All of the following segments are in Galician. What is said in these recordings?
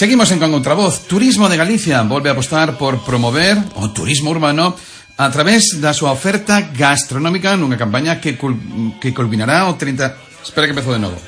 Seguimos en Con Outra Voz. Turismo de Galicia volve a apostar por promover o turismo urbano a través da súa oferta gastronómica nunha campaña que culminará o 30... Espera que empezo de novo.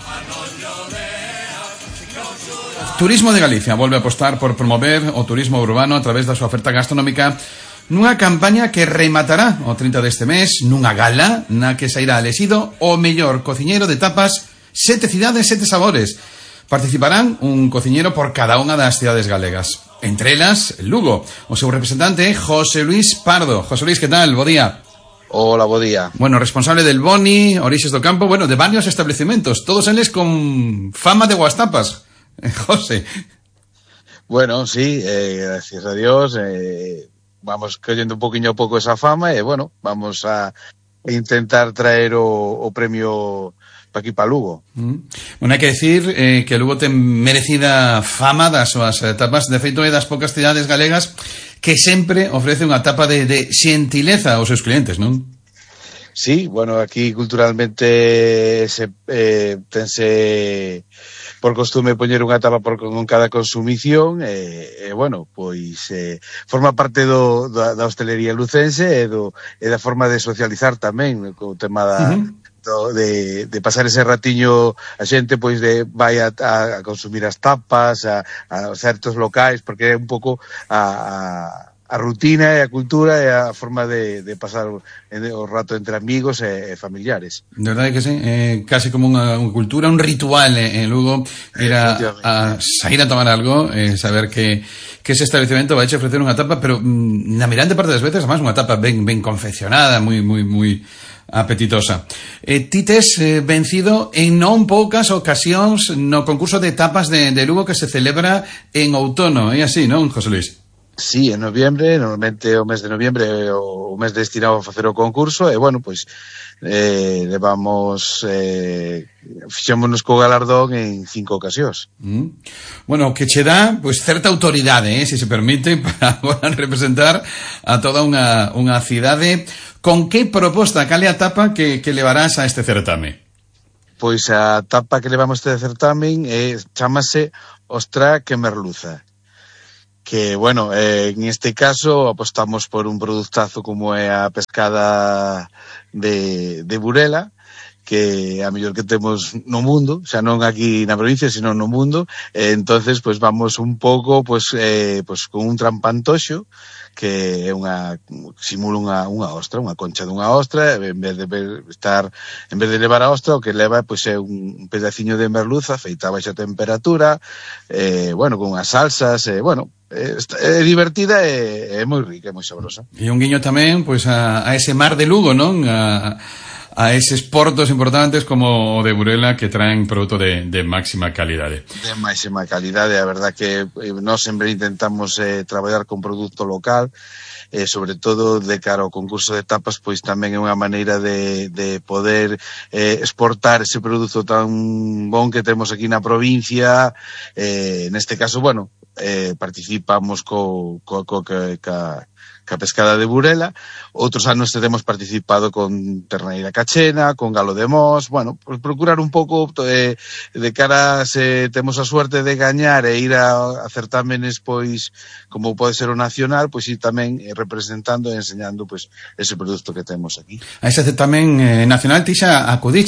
Turismo de Galicia volve a apostar por promover o turismo urbano a través da súa oferta gastronómica nunha campaña que rematará o 30 deste mes nunha gala na que sairá elexido o mellor cociñeiro de tapas 7 cidades, 7 sabores. Participarán un cociñero por cada unha das cidades galegas. Entre elas, Lugo. O seu representante é José Luis Pardo. José Luis, que tal? Bo día. Hola, bo día. Bueno, responsable del Boni, Orixes do Campo, bueno, de varios estabelecimentos, todos eles con fama de boas tapas. José. Bueno, sí, gracias a Dios, vamos collendo un poquinho a pouco esa fama e, bueno, vamos a intentar traer o premio para aquí, para Lugo. Bueno, hai que decir que Lugo ten merecida fama das súas tapas. De feito, é das poucas cidades galegas que sempre ofrece unha tapa de xentileza aos seus clientes, non? Sí, bueno, aquí culturalmente tense por costume poñer unha tapa con cada consumición e bueno, pois forma parte da hostelería lucense e da forma de socializar tamén co tema de pasar ese ratiño a xente pois vai a consumir as tapas a certos locais, porque é un pouco a rutina e a cultura e a forma de pasar o rato entre amigos e familiares. De verdade que sí, casi como unha cultura, un ritual en Lugo, era a sair a tomar algo, saber que ese establecemento vai a ofrecer unha tapa, pero na mirante parte das veces, además, unha tapa ben confeccionada, moi apetitosa. Ti tes vencido en non poucas ocasións no concurso de tapas de Lugo que se celebra en outono, é así, non, José Luis? Sí, en noviembre, normalmente o mes de noviembre o mes destinado a facer o concurso e, bueno, pois fixémonos co galardón en 5 ocasións. Bueno, que che dá, pois, certa autoridade, se se permite, para representar a toda unha cidade. Con que proposta, cal é a tapa que levarás a este certame? Pois a tapa que levamos a este certamen chamase Ostra que merluza. Que, bueno, en este caso apostamos por un produtazo como é a pescada de Burela, que é a mellor que temos no mundo, xa non aquí na provincia, sino no mundo. Entonces, pues vamos un pouco pues con un trampantoxo que é simula unha ostra, unha concha dunha ostra, en vez de levar a ostra, o que leva pois é un pedaciño de merluza feita a baixa temperatura, bueno, con unhas salsas, bueno, é divertida e é moi rica, é moi sabrosa. E un guiño tamén pois a ese mar de Lugo, non? A eses portos importantes como o de Burela que traen produto de máxima calidade. De máxima calidade, a verdad que nós sempre intentamos traballar con produto local, sobre todo de cara ao concurso de tapas, pois tamén é unha maneira de poder exportar ese produto tan bon que temos aquí na provincia. Neste caso, bueno, participamos ca pescada de Burela. Outros anos temos participado con terneira cachena, con galo de mos, bueno, pues procurar un pouco de cara se temos a suerte de gañar e ir a certámenes pois como pode ser o nacional, pois ir tamén representando e enseñando pois ese produto que temos aquí. A ese certamen nacional ti xa acudiste